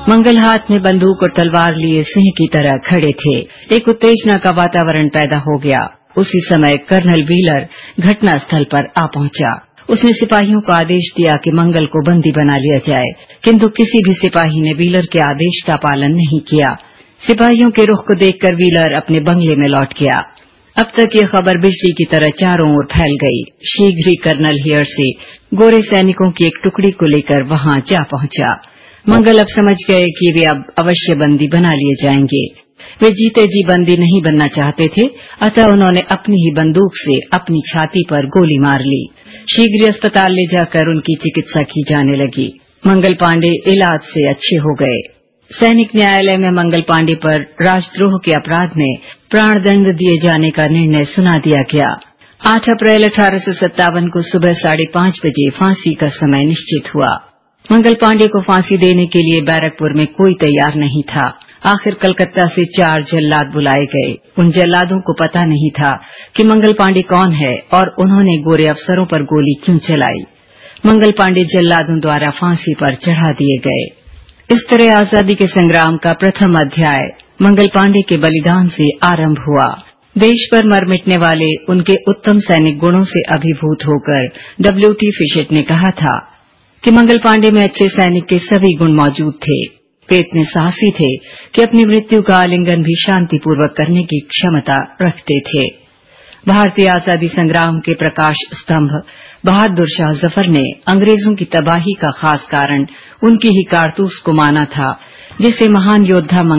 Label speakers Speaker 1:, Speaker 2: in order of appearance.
Speaker 1: मंगल हाथ में बंदूक और तलवार लिए सिंह की तरह खड़े थे। एक उत्तेजना का वातावरण पैदा हो गया। उसी समय कर्नल व्हीलर घटनास्थल पर आ पहुंचा। उसने सिपाहियों को आदेश दिया कि मंगल को बंदी बना लिया जाए, किंतु किसी भी सिपाही ने व्हीलर के आदेश का पालन नहीं किया। सिपाहियों के रुख को देखकर व्हीलर अपने बंगले में लौट गया। अब तक ये खबर बिजली की तरह चारों ओर फैल गई। शीघ्र ही कर्नल हियर से गोरे सैनिकों की एक टुकड़ी को लेकर वहां जा पहुंचा। मंगल अब समझ गए कि वे अब अवश्य बंदी बना लिए जाएंगे। वे जीते जी बंदी नहीं बनना चाहते थे, अतः उन्होंने अपनी ही बंदूक से अपनी छाती पर गोली मार ली। शीघ्र अस्पताल ले जाकर उनकी चिकित्सा की जाने लगी। मंगल पांडे इलाज से अच्छे हो गए। सैनिक न्यायालय में मंगल पांडे पर राजद्रोह के अपराध में प्राणदंड दिए जाने का निर्णय सुना दिया गया। 8 अप्रैल 1857 को सुबह 5:30 बजे फांसी का समय निश्चित हुआ। मंगल पांडे को फांसी देने के लिए बैरकपुर में कोई तैयार नहीं था। आखिर कलकत्ता से 4 जल्लाद बुलाए गए। उन जल्लादों को पता नहीं था कि मंगल पांडे कौन है और उन्होंने गोरे अफसरों पर गोली क्यों चलाई। मंगल पांडे जल्लादों द्वारा फांसी पर चढ़ा दिए गए। इस तरह आजादी के संग्राम का प्रथम अध्याय मंगल पांडे के बलिदान से आरंभ हुआ। देश पर मर मिटने वाले उनके उत्तम सैनिक गुणों से अभिभूत होकर W.T. फिशेट ने कहा था कि मंगल पांडे में अच्छे सैनिक के सभी गुण मौजूद थे। वे इतने साहसी थे कि अपनी मृत्यु का आलिंगन भी शांतिपूर्वक करने की क्षमता रखते थे। भारतीय आजादी संग्राम के प्रकाश स्तंभ बहादुर शाह जफर ने अंग्रेजों की तबाही का खास कारण उनकी ही कारतूस को माना था, जिसे महान योद्धा